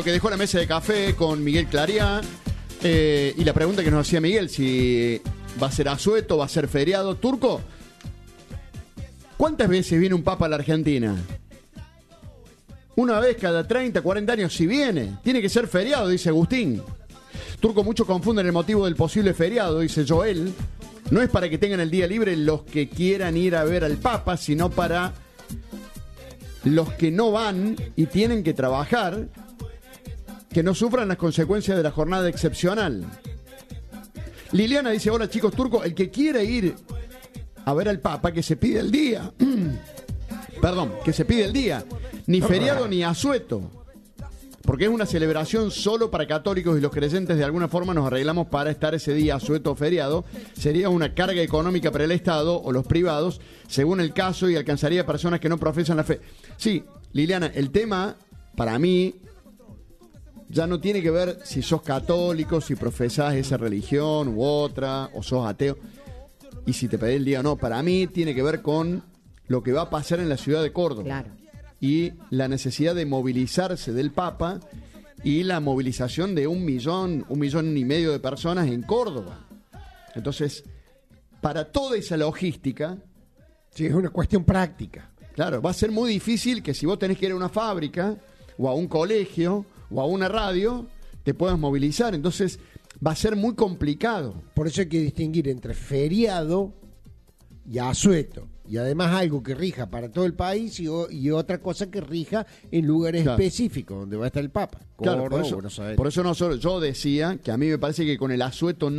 Que dejó la mesa de café con Miguel Clariá y la pregunta que nos hacía Miguel, si va a ser asueto, va a ser feriado. Turco, ¿cuántas veces viene un papa a la Argentina? Una vez cada 30, 40 años, si viene. Tiene que ser feriado, dice Agustín. Turco, muchos confunden el motivo del posible feriado, dice Joel. No es para que tengan el día libre los que quieran ir a ver al papa, sino para los que no van y tienen que trabajar, que no sufran las consecuencias de la jornada excepcional. Liliana dice, hola chicos, Turco, el que quiera ir a ver al Papa, que se pide el día. Perdón, que se pide el día. Ni feriado ni asueto. Porque es una celebración solo para católicos y los creyentes de alguna forma nos arreglamos para estar ese día asueto o feriado. Sería una carga económica para el Estado o los privados, según el caso, y alcanzaría a personas que no profesan la fe. Sí, Liliana, el tema, para mí, ya no tiene que ver si sos católico, si profesás esa religión u otra, o sos ateo, y si te pedís el día o no. Para mí tiene que ver con lo que va a pasar en la ciudad de Córdoba. Claro. Y la necesidad de movilizarse del Papa y la movilización de 1 millón, 1,5 millones de personas en Córdoba. Entonces, para toda esa logística... Sí, es una cuestión práctica. Claro, va a ser muy difícil que si vos tenés que ir a una fábrica o a un colegio o a una radio, te puedas movilizar. Entonces, va a ser muy complicado. Por eso hay que distinguir entre feriado y asueto. Y además algo que rija para todo el país y otra cosa que rija en lugares específicos donde va a estar el Papa. Claro, Córdoba, Buenos Aires. Por eso no solo yo decía que a mí me parece que con el asueto no